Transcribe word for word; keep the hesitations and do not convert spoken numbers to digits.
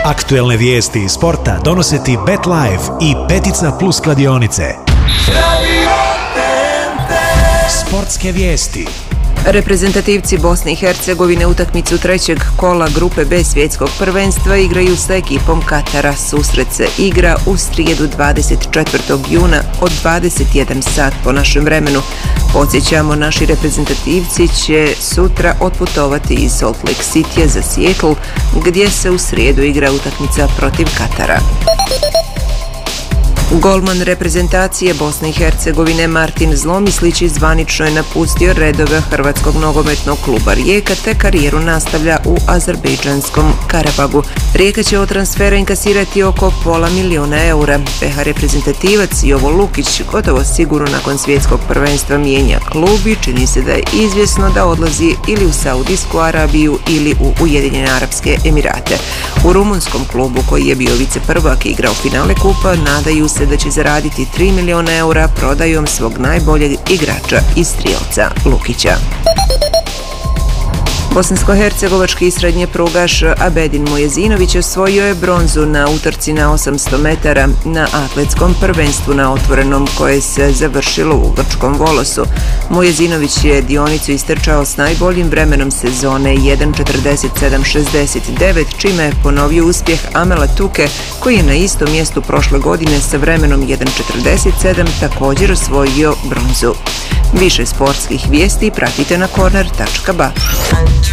Aktuelne vijesti iz sporta donose ti BetLife i Petica Plus kladionice. Sportske vijesti. Reprezentativci Bosne i Hercegovine utakmicu trećeg kola grupe B svjetskog prvenstva igraju sa ekipom Katara. Susret se igra u srijedu dvadeset četvrtog juna od dvadeset jedan sat po našem vremenu. Podsjećamo, naši reprezentativci će sutra otputovati iz Salt Lake Citya za Seattle, gdje se u srijedu igra utakmica protiv Katara. Golman reprezentacije Bosne i Hercegovine Martin Zlomislić zvanično je napustio redove Hrvatskog nogometnog kluba Rijeka te karijeru nastavlja u azerbejdžanskom Karabagu. Rijeka će od transfera inkasirati oko pola miliona eura. P H reprezentativac Jovo Lukić gotovo sigurno nakon svjetskog prvenstva mijenja klub i čini se da je izvjesno da odlazi ili u Saudijsku Arabiju ili u Ujedinjene Arapske Emirate. U rumunskom klubu koji je bio viceprvak i igrao finale kupa nadaju se da će zaraditi tri miliona eura prodajom svog najboljeg igrača i strijelca Lukića. Bosansko-hercegovački srednjeprugaš Abedin Mujezinović osvojio je bronzu na utrci na osamsto metara na atletskom prvenstvu na otvorenom koje se završilo u grčkom Volosu. Mujezinović je dionicu istrčao s najboljim vremenom sezone jedan četrdeset sedam šezdeset devet, čime je ponovio uspjeh Amela Tuke koji je na istom mjestu prošle godine sa vremenom jedan četrdeset sedam također osvojio bronzu. Više sportskih vijesti pratite na corner tačka ba.